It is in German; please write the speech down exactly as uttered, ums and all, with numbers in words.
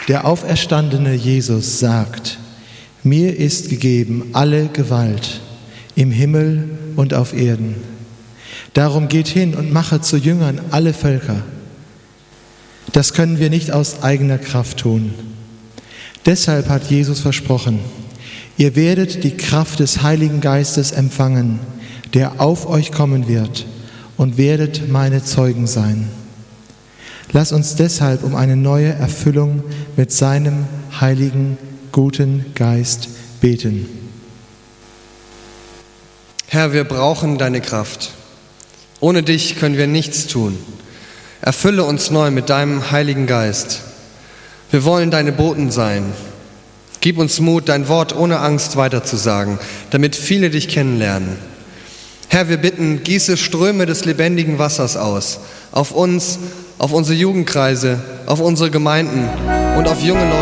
Der auferstandene Jesus sagt: Mir ist gegeben alle Gewalt im Himmel und auf Erden. Darum geht hin und machet zu Jüngern alle Völker. Das können wir nicht aus eigener Kraft tun. Deshalb hat Jesus versprochen: Ihr werdet die Kraft des Heiligen Geistes empfangen, der auf euch kommen wird, und werdet meine Zeugen sein. Lass uns deshalb um eine neue Erfüllung mit seinem heiligen, guten Geist beten. Herr, wir brauchen deine Kraft. Ohne dich können wir nichts tun. Erfülle uns neu mit deinem Heiligen Geist. Wir wollen deine Boten sein. Gib uns Mut, dein Wort ohne Angst weiterzusagen, damit viele dich kennenlernen. Herr, wir bitten, gieße Ströme des lebendigen Wassers aus, auf uns, auf unsere Jugendkreise, auf unsere Gemeinden und auf junge Leute.